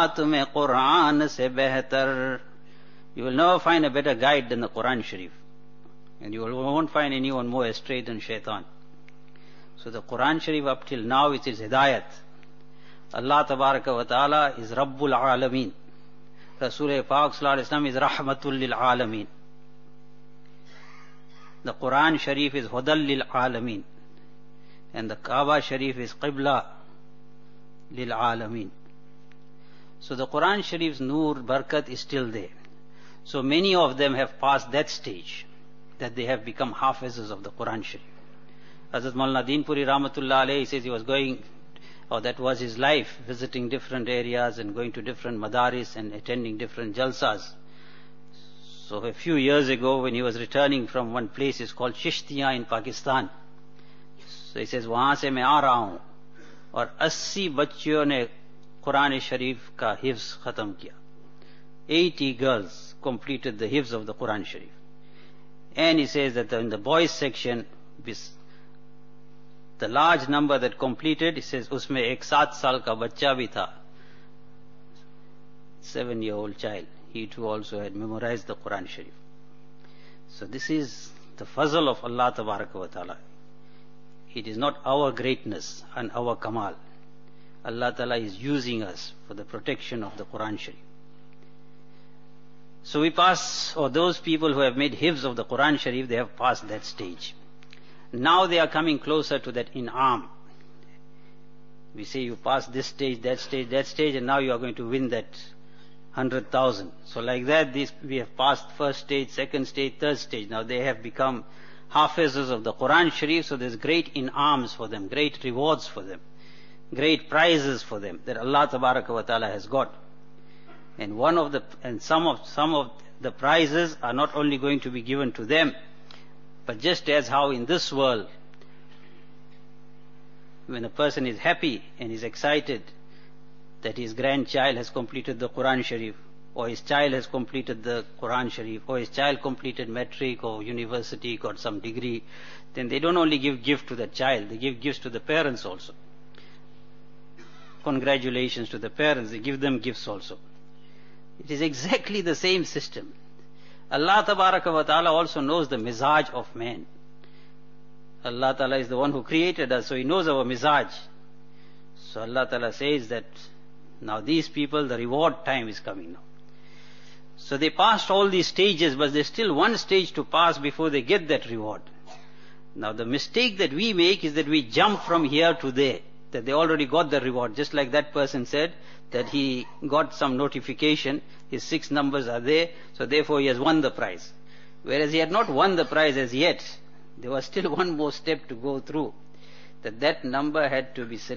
tumhe Quran se behtar. You will never find a better guide than the Quran Sharif. And you won't find anyone more astray than shaitan. So the Quran Sharif up till now it is hidayat. Allah Tabaraka wa Ta'ala is Rabbul Alameen. Rasul Pak Sallallahu Alaihi Wasallam is Rahmatul Lil Alameen. The Quran Sharif is Hudal Lil Alameen. And the Kaaba Sharif is Qibla Lil Alameen. So the Quran Sharif's Noor, Barakat is still there. So many of them have passed that stage, that they have become Hafizes of the Quran Sharif. Hazrat Maulana Deenpuri Rahmatullah Alayhi says he was going, or that was his life, visiting different areas and going to different madaris and attending different jalsas. So a few years ago when he was returning from one place, it's called Chishtiya in Pakistan. So he says, वहाँ से मैं आ रहा हूँ और 80 बच्चियों ने कुरान शरीफ का हिफ्ज खत्म किया. 80 girls completed the hifz of the Quran Sharif. And he says that in the boys section, the large number that completed, he says, उसमें एक 7 साल का बच्चा भी था. 7-year-old child. He too also had memorized the Quran Sharif. So this is the fazl of Allah Tabaraka wa Ta'ala. It is not our greatness and our kamal. Allah Ta'ala is using us for the protection of the Quran Sharif. So we pass, or those people who have made hifz of the Quran Sharif, they have passed that stage. Now they are coming closer to that in'am. We say you pass this stage, that stage, that stage, and now you are going to win that 100,000. So like that, we have passed first stage, second stage, third stage. Now they have become hafizes of the Quran Sharif, so there's great in'ams for them, great rewards for them, great prizes for them that Allah Tabaraka wa Ta'ala has got. And some of the prizes are not only going to be given to them, but just as how in this world, when a person is happy and is excited that his grandchild has completed the Quran Sharif, or his child has completed the Quran Sharif, or his child completed matric or university, got some degree, then they don't only give gift to the child, they give gifts to the parents also. Congratulations to the parents, they give them gifts also. It is exactly the same system. Allah Tabaraka wa Ta'ala also knows the mizaj of man. Allah Ta'ala is the one who created us, so He knows our mizaj. So Allah Ta'ala says that now these people, the reward time is coming now. So they passed all these stages, but there's still one stage to pass before they get that reward. Now the mistake that we make is that we jump from here to there, that they already got the reward. Just like that person said, that he got some notification, his 6 numbers are there, so therefore he has won the prize. Whereas he had not won the prize as yet. There was still one more step to go through, that number had to be